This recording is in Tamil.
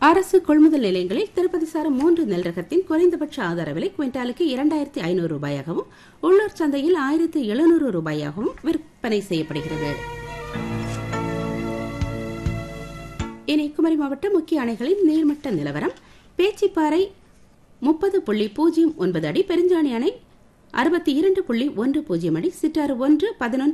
அரசு கொள்முதல் நிலையங்களில் திருப்பதி சாரம் 3 நெல் ரகத்தின் குறைந்தபட்ச ஆதார விலை குவிண்டாலுக்கு 2500 ரூபாயாகவும், உள்ளூர் சந்தையில் 1700 ரூபாயாகவும் விற்பனை செய்யப்படுகிறது. இனி குமரி மாவட்ட முக்கிய அணைகளின் நீர்மட்ட நிலவரம். பேச்சிப்பாறை 30.09 அடி, பெருஞ்சாணி அணை 62.10 அடி, சிற்றாறு 1 11